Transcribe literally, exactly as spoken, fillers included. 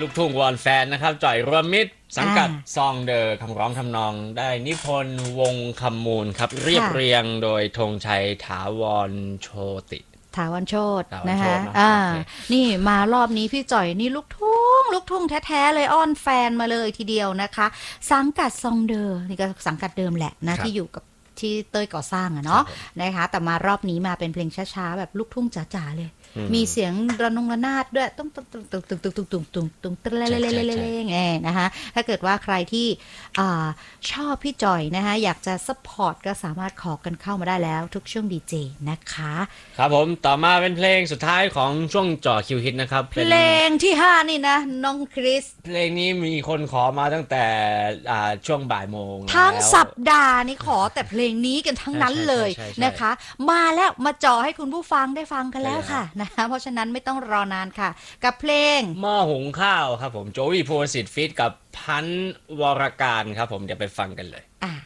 ลูกทุ่งวอนแฟนนะครับจ่อยรวมมิตรสังกัดซองเดอคำร้องทำนองได้นิพนธ์วงคำมูลครับเรียบเรียงโดยธงชัยถาวรโชติถาวรโชตนะคะอ่านี่มารอบนี้พี่จ่อยนี่ลูกทุ่งลูกทุ่งแท้ๆเลยอ้อนแฟนมาเลยทีเดียวนะคะสังกัดซองเดอนี่ก็สังกัดเดิมแหละนะที่อยู่กับที่เต้ยก่อสร้างอะเนาะนะคะแต่มารอบนี้มาเป็นเพลงช้าๆแบบลูกทุ่งจ๋าๆเลยมีเสียงระนงระนาดด้วยตุ้งตุ้งตุ้งตุ้งตุ้งตุ้งตุ้งตุ้งตุ้งตุ้งตุ้งเล่เล่เล่เล่เล่ไงนะคะถ้าเกิดว่าใครที่ชอบพี่จ่อยนะคะอยากจะซัพพอร์ตก็สามารถขอกันเข้ามาได้แล้วทุกช่วงดีเจนะคะครับผมต่อมาเป็นเพลงสุดท้ายของช่วงจ่อคิวฮิตนะครับเพลงที่ห้านี่นะน้องคริสเพลงนี้มีคนขอมาตั้งแต่ช่วงบ่ายโมงทั้งสัปดาห์นี่ขอแต่เพลงนี้กันทั้งนั้นเลยนะคะมาแล้วมาจ่อให้คุณผู้ฟังได้ฟังกันแล้วค่ะนะคะเพราะฉะนั้นไม่ต้องรอนานค่ะกับเพลงหม้อหุงข้าวครับผมโจวี่ภูวสิทธิ์ฟีทกับพันธ์วรการครับผมเดี๋ยวไปฟังกันเลยอ่า